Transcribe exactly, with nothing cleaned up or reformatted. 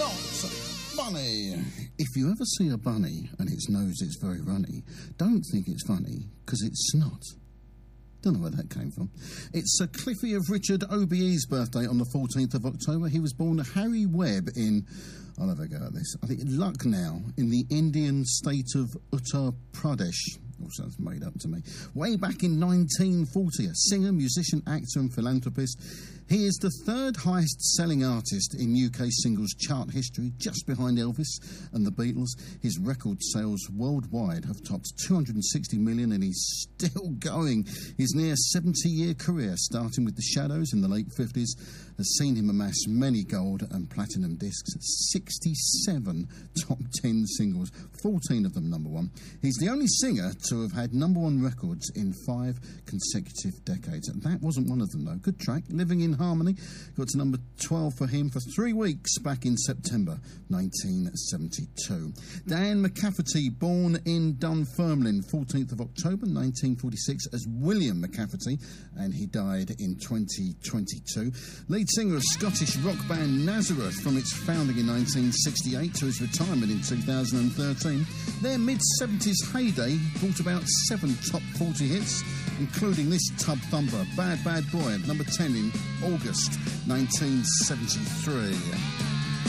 Bunny. If you ever see a bunny and its nose is very runny, don't think it's funny, because it's snot. Don't know where that came from. It's Sir Cliffy of Richard O B E's birthday on the fourteenth of October. He was born Harry Webb in, I'll have a go at this, I think Lucknow, in the Indian state of Uttar Pradesh. All sounds made up to me. Way back in nineteen forty, a singer, musician, actor and philanthropist. He is the third highest selling artist in U K singles chart history, just behind Elvis and the Beatles. His record sales worldwide have topped two hundred sixty million and he's still going. His near seventy-year career, starting with The Shadows in the late fifties, has seen him amass many gold and platinum discs, sixty-seven top ten singles, fourteen of them number one. He's the only singer to have had number one records in five consecutive decades. And that wasn't one of them, though. Good track, Living in Harmony, got to number twelve for him for three weeks back in September nineteen seventy-two. Dan McCafferty, born in Dunfermline, fourteenth of October nineteen forty-six, as William McCafferty, and he died in twenty twenty-two. Lead singer of Scottish rock band Nazareth, from its founding in nineteen sixty-eight to his retirement in two thousand thirteen. Their mid-seventies heyday brought about seven top forty hits, including this tub thumper, Bad Bad Boy, at number ten in August nineteen seventy-three.